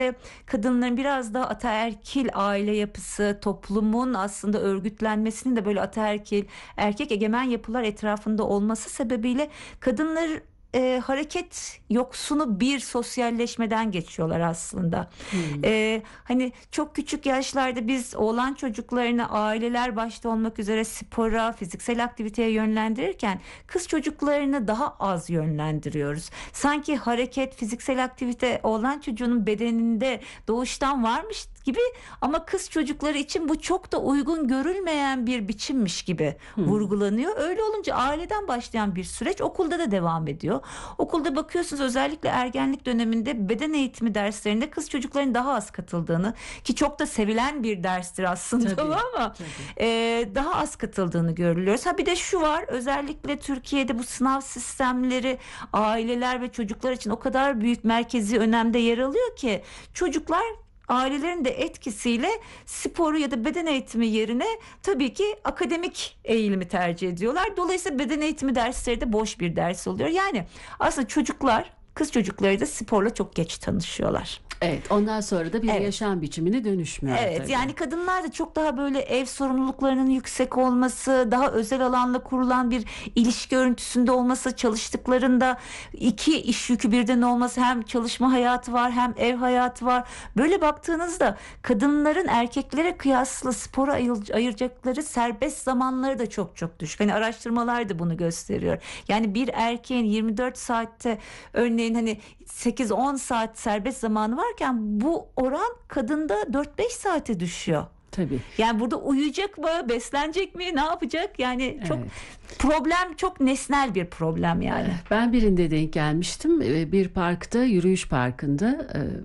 kadınların biraz daha ataerkil aile yapısı, toplumun aslında örgütlenmesinin de böyle ataerkil, erkek egemen yapılar etrafında olması sebebiyle kadınlar hareket yoksunu bir sosyalleşmeden geçiyorlar aslında. Hmm. Hani çok küçük yaşlarda biz oğlan çocuklarını aileler başta olmak üzere spora, fiziksel aktiviteye yönlendirirken kız çocuklarını daha az yönlendiriyoruz. Sanki hareket, fiziksel aktivite oğlan çocuğunun bedeninde doğuştan varmış gibi ama kız çocukları için bu çok da uygun görülmeyen bir biçimmiş gibi vurgulanıyor. Öyle olunca aileden başlayan bir süreç okulda da devam ediyor. Okulda bakıyorsunuz özellikle ergenlik döneminde beden eğitimi derslerinde kız çocukların daha az katıldığını, ki çok da sevilen bir derstir aslında Tabii, ama tabii. daha az katıldığını görülüyoruz. Ha bir de şu var, özellikle Türkiye'de bu sınav sistemleri aileler ve çocuklar için o kadar büyük merkezi önemde yer alıyor ki çocuklar ailelerin de etkisiyle sporu ya da beden eğitimi yerine tabii ki akademik eğilimi tercih ediyorlar. Dolayısıyla beden eğitimi dersleri de boş bir ders oluyor. Yani aslında çocuklar, kız çocukları da sporla çok geç tanışıyorlar. Evet, ondan sonra da bir Evet. yaşam biçimine dönüşmüyor Evet, tabii. yani kadınlar da çok daha böyle ev sorumluluklarının yüksek olması, daha özel alanla kurulan bir ilişki örüntüsünde olması, çalıştıklarında iki iş yükü birden olması, hem çalışma hayatı var hem ev hayatı var. Böyle baktığınızda kadınların erkeklere kıyasla spora ayıracakları serbest zamanları da çok çok düşük. Hani araştırmalar da bunu gösteriyor. Yani bir erkeğin 24 saatte örneğin hani 8-10 saat serbest zamanı varken bu oran kadında 4-5 saate düşüyor. Tabii. Yani burada uyuyacak mı, beslenecek mi, ne yapacak? Yani çok Evet. problem, çok nesnel bir problem yani. Ben birinde denk gelmiştim. Bir parkta, yürüyüş parkında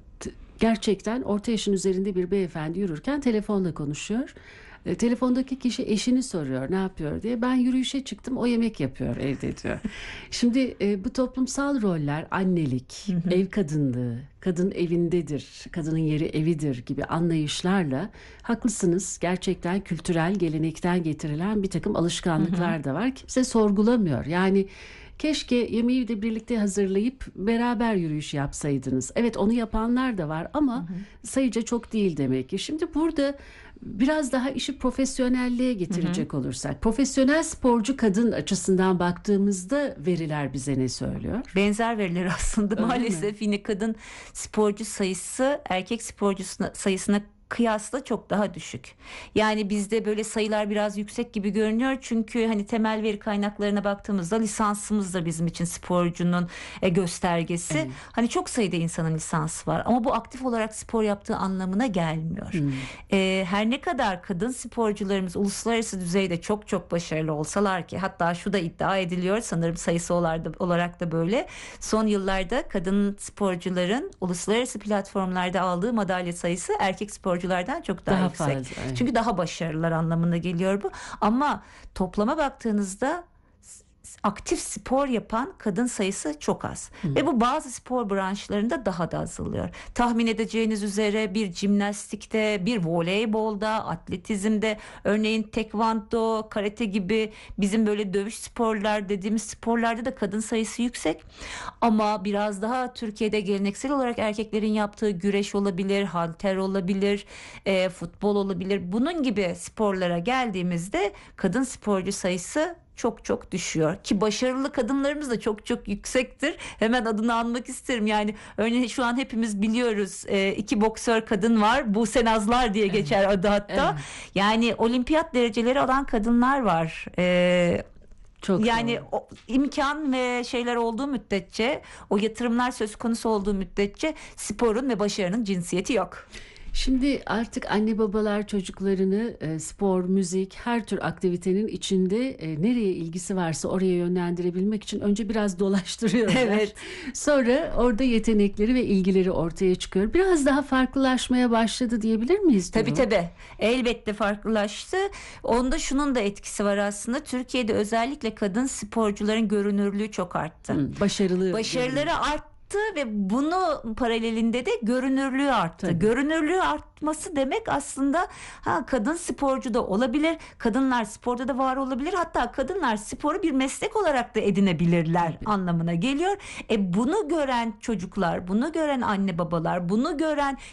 gerçekten orta yaşın üzerinde bir beyefendi yürürken telefonla konuşuyor. Telefondaki kişi eşini soruyor ne yapıyor diye. Ben yürüyüşe çıktım, o yemek yapıyor evde diyor. Şimdi bu toplumsal roller, annelik, ev kadınlığı, kadın evindedir, kadının yeri evidir gibi anlayışlarla haklısınız. Gerçekten kültürel gelenekten getirilen bir takım alışkanlıklar da var. Kimse sorgulamıyor. Yani keşke yemeği de birlikte hazırlayıp beraber yürüyüş yapsaydınız. Evet, onu yapanlar da var ama sayıca çok değil demek ki. Şimdi burada biraz daha işi profesyonelliğe getirecek olursak, profesyonel sporcu kadın açısından baktığımızda veriler bize ne söylüyor? Benzer veriler aslında Öyle maalesef yine kadın sporcu sayısı erkek sporcu sayısına kıyasla çok daha düşük. Yani bizde böyle sayılar biraz yüksek gibi görünüyor. Çünkü hani temel veri kaynaklarına baktığımızda lisansımız da bizim için sporcunun göstergesi. Evet. Hani çok sayıda insanın lisansı var ama bu aktif olarak spor yaptığı anlamına gelmiyor. Her ne kadar kadın sporcularımız uluslararası düzeyde çok çok başarılı olsalar ki, hatta şu da iddia ediliyor sanırım sayısı olarak da böyle. Son yıllarda kadın sporcuların uluslararası platformlarda aldığı madalya sayısı erkek sporculardan çok daha yüksek. fazla. Evet. Çünkü daha başarılılar anlamına geliyor bu. Ama toplama baktığınızda aktif spor yapan kadın sayısı çok az. Ve bu bazı spor branşlarında daha da azalıyor. Tahmin edeceğiniz üzere bir jimnastikte, bir voleybolda, atletizmde, örneğin tekvando, karate gibi bizim böyle dövüş sporlar dediğimiz sporlarda da kadın sayısı yüksek. Ama biraz daha Türkiye'de geleneksel olarak erkeklerin yaptığı güreş olabilir, halter olabilir, futbol olabilir. Bunun gibi sporlara geldiğimizde kadın sporcu sayısı çok çok düşüyor ki başarılı kadınlarımız da çok çok yüksektir. Hemen adını anmak isterim. Yani örneğin şu an hepimiz biliyoruz, iki boksör kadın var. Buse Nazlar diye geçer adı hatta. Evet. Yani olimpiyat dereceleri alan kadınlar var. Çok Yani doğru. o imkan ve şeyler olduğu müddetçe, o yatırımlar söz konusu olduğu müddetçe sporun ve başarının cinsiyeti yok. Şimdi artık anne babalar çocuklarını spor, müzik, her tür aktivitenin içinde nereye ilgisi varsa oraya yönlendirebilmek için önce biraz dolaştırıyorlar. Evet. Sonra orada yetenekleri ve ilgileri ortaya çıkıyor. Biraz daha farklılaşmaya başladı diyebilir miyiz? Tabii durum? tabii. Elbette farklılaştı. Onda şunun da etkisi var aslında. Türkiye'de özellikle kadın sporcuların görünürlüğü çok arttı. Başarılı. Başarıları arttı ve bunu paralelinde de görünürlüğü arttı. Tabii. Görünürlüğü artması demek aslında kadın sporcu da olabilir. Kadınlar sporda da var olabilir. Hatta kadınlar sporu bir meslek olarak da edinebilirler anlamına geliyor. Bunu gören çocuklar, bunu gören anne babalar, bunu gören